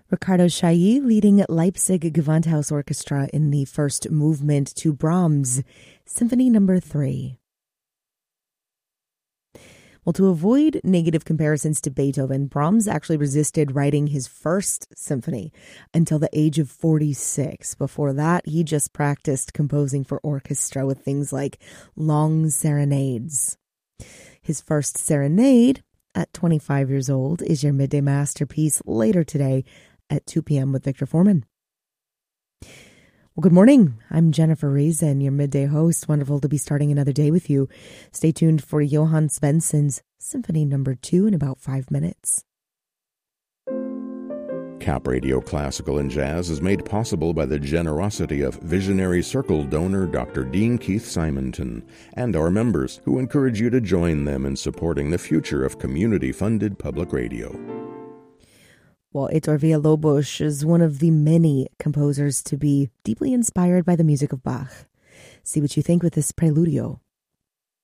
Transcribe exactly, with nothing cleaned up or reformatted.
Ricardo Chailly leading Leipzig Gewandhaus Orchestra in the first movement to Brahms, Symphony Number three. Well, to avoid negative comparisons to Beethoven, Brahms actually resisted writing his first symphony until the age of forty-six. Before that, he just practiced composing for orchestra with things like long serenades. His first serenade, at twenty-five years old, is your midday masterpiece later today at two p.m. with Victor Foreman. Well, good morning. I'm Jennifer Reason, your midday host. Wonderful to be starting another day with you. Stay tuned for Johann Svensson's Symphony Number two in about five minutes. Cap Radio Classical and Jazz is made possible by the generosity of Visionary Circle donor Doctor Dean Keith Simonton and our members, who encourage you to join them in supporting the future of community-funded public radio. Well, Heitor Villa-Lobos is one of the many composers to be deeply inspired by the music of Bach. See what you think with this Preludio.